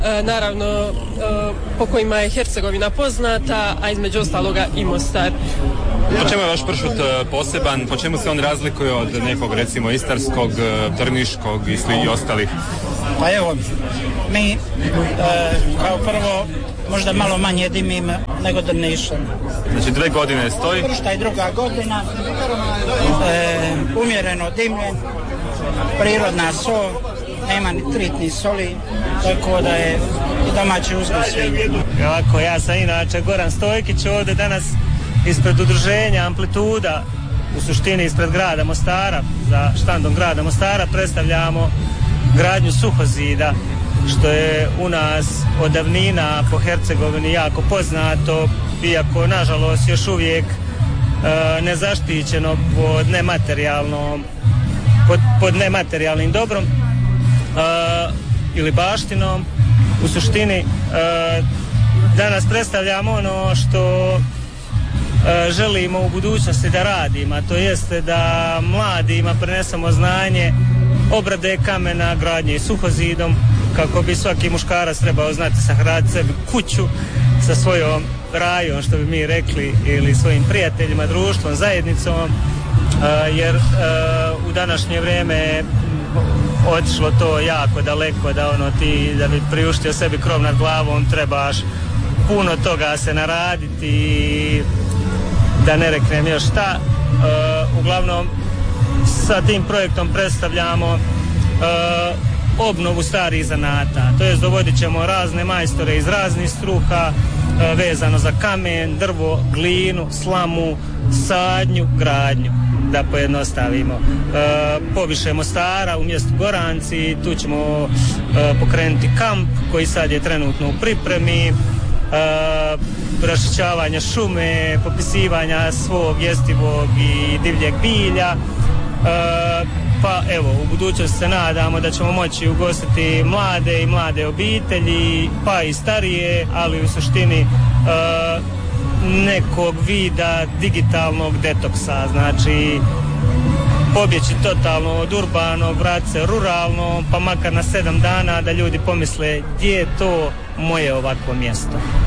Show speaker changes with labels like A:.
A: Naravno, po kojima je Hercegovina poznata, a između ostaloga i Mostar.
B: Po čemu je vaš pršut poseban? Po čemu se on razlikuje od nekog, recimo, istarskog, drniškog i ostalih?
C: Pa evo, mi kao prvo možda malo manje dimim nego Drnišan.
B: Znači 2 godine stoji?
C: Pršta i 2. godina, umjereno dimljen, prirodna sol, nema ni tritni soli, tako da je i domaći uzgoj svinja.
D: Ovako, ja sam inače Goran Stojkić, ovdje danas ispred udruženja Amplituda, u suštini ispred grada Mostara, za štandom grada Mostara predstavljamo gradnju suhozida, što je u nas od davnina po Hercegovini jako poznato, iako nažalost još uvijek nezaštićeno pod nematerijalnim dobrom ili baštinom. U suštini danas predstavljamo ono što želimo u budućnosti da radimo, a to jeste da mladima prenesemo znanje obrade kamena, gradnje suhozidom, kako bi svaki muškarac trebao znati sahraniti sebi kuću sa svojom rajom, što bi mi rekli, ili svojim prijateljima, društvom, zajednicom, jer u današnje vrijeme otišlo to jako daleko, da bi priuštio sebi krov nad glavom trebaš puno toga se naraditi i da ne reknem još šta. Uglavnom sa tim projektom predstavljamo obnovu starih zanata, to jest dovodit ćemo razne majstore iz raznih struka vezano za kamen, drvo, glinu, slamu, sadnju, gradnju, da pojednostavimo. Poviše Mostara u mjestu Goranci, tu ćemo pokrenuti kamp koji sad je trenutno u pripremi, raščišćavanja šume, popisivanja svog jestivog i divljeg bilja. Pa evo, u budućnosti se nadamo da ćemo moći ugostiti mlade i mlade obitelji, pa i starije, ali u suštini nekog vida digitalnog detoksa, znači pobjeći totalno od urbanog, vratiti se ruralno, pa makar na 7 dana da ljudi pomisle gdje je to moje ovakvo mjesto.